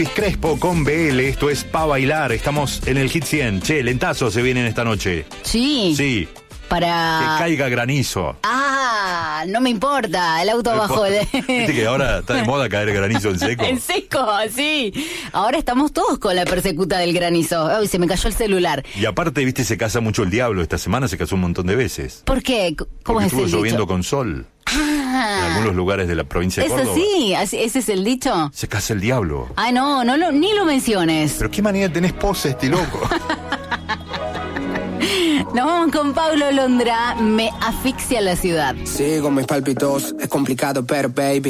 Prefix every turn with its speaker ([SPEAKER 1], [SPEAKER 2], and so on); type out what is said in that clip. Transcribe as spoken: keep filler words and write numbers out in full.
[SPEAKER 1] Luis Crespo con B L, esto es Pa' Bailar, estamos en el Hit cien. Che, lentazos se vienen esta noche.
[SPEAKER 2] Sí.
[SPEAKER 1] Sí.
[SPEAKER 2] Para...
[SPEAKER 1] Que caiga granizo.
[SPEAKER 2] Ah, no me importa, el auto bajo el...
[SPEAKER 1] Viste que ahora está de moda caer granizo en seco.
[SPEAKER 2] En seco, sí. Ahora estamos todos con la persecuta del granizo. Ay, se me cayó el celular.
[SPEAKER 1] Y aparte, viste, se casa mucho el diablo. Esta semana se casó un montón de veces.
[SPEAKER 2] ¿Por qué? ¿Cómo
[SPEAKER 1] Porque
[SPEAKER 2] es
[SPEAKER 1] estuvo
[SPEAKER 2] el
[SPEAKER 1] lloviendo
[SPEAKER 2] dicho?
[SPEAKER 1] con sol.
[SPEAKER 2] Ah.
[SPEAKER 1] En algunos lugares de la provincia de
[SPEAKER 2] ¿Es
[SPEAKER 1] Córdoba.
[SPEAKER 2] así? ¿Así- ¿Ese es el dicho?
[SPEAKER 1] Se casa el diablo.
[SPEAKER 2] Ay, no, no lo, ni lo menciones.
[SPEAKER 1] Pero qué manera tenés pose, este loco.
[SPEAKER 2] Nos vamos con Paulo Londra, Me asfixia la ciudad.
[SPEAKER 3] Sigo mis palpitos, es complicado, pero baby